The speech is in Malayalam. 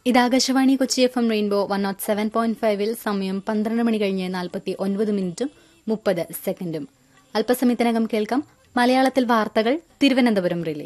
ഇത് ആകാശവാണി കൊച്ചി FM റെയിൻബോ 107.5 സമയം 12 മണി കഴിഞ്ഞ് 49 മിനിറ്റും 30 സെക്കൻഡും. അല്പസമയത്തിനകം കേൾക്കാം മലയാളത്തിൽ വാർത്തകൾ തിരുവനന്തപുരം റിലേ.